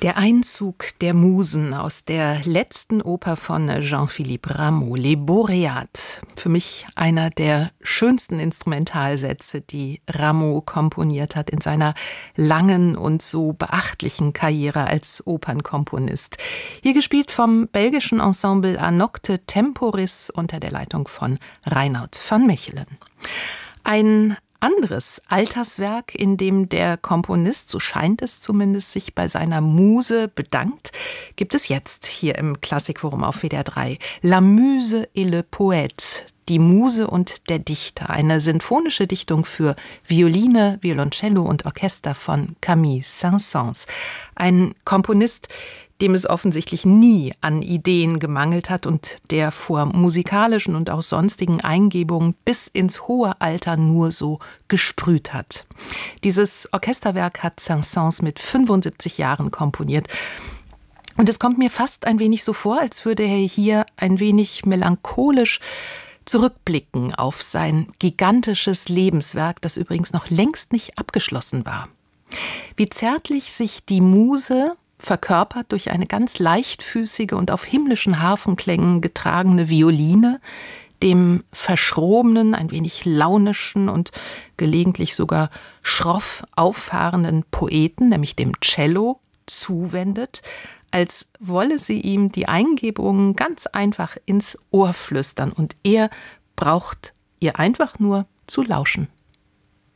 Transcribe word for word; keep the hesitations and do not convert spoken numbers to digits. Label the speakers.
Speaker 1: Der Einzug der Musen aus der letzten Oper von Jean-Philippe Rameau, Les Boréades. Für mich einer der schönsten Instrumentalsätze, die Rameau komponiert hat in seiner langen und so beachtlichen Karriere als Opernkomponist. Hier gespielt vom belgischen Ensemble A Nocte Temporis unter der Leitung von Reinoud van Mechelen. Ein anderes Alterswerk, in dem der Komponist, so scheint es zumindest, sich bei seiner Muse bedankt, gibt es jetzt hier im Klassikforum auf W D R drei. La Muse et le Poète, die Muse und der Dichter, eine sinfonische Dichtung für Violine, Violoncello und Orchester von Camille Saint-Saëns. Ein Komponist, dem es offensichtlich nie an Ideen gemangelt hat und der vor musikalischen und auch sonstigen Eingebungen bis ins hohe Alter nur so gesprüht hat. Dieses Orchesterwerk hat Saint-Saëns mit fünfundsiebzig Jahren komponiert. Und es kommt mir fast ein wenig so vor, als würde er hier ein wenig melancholisch zurückblicken auf sein gigantisches Lebenswerk, das übrigens noch längst nicht abgeschlossen war. Wie zärtlich sich die Muse verkörpert durch eine ganz leichtfüßige und auf himmlischen Harfenklängen getragene Violine, dem verschrobenen, ein wenig launischen und gelegentlich sogar schroff auffahrenden Poeten, nämlich dem Cello, zuwendet, als wolle sie ihm die Eingebungen ganz einfach ins Ohr flüstern und er braucht ihr einfach nur zu lauschen.